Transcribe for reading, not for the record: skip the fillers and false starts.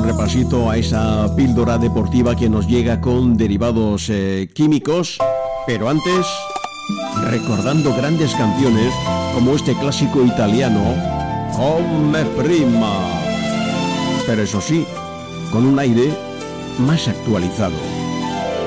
repasito a esa píldora deportiva que nos llega con derivados químicos, pero antes, recordando grandes canciones como este clásico italiano, Come Prima, pero eso sí, con un aire más actualizado.